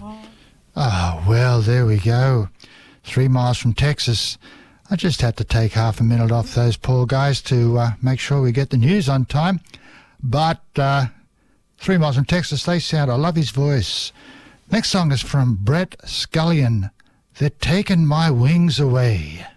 Oh, well, there we go. 3 miles from Texas. I just had to take half a minute off those poor guys to make sure we get the news on time. But 3 miles from Texas, they sound, I love his voice. Next song is from Brett Scullion. They're taking my wings away.